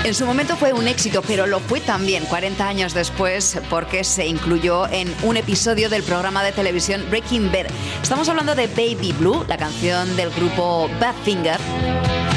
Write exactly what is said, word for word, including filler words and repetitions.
En su momento fue un éxito, pero lo fue también cuarenta años después porque se incluyó en un episodio del programa de televisión Breaking Bad. Estamos hablando de Baby Blue, la canción del grupo Badfinger.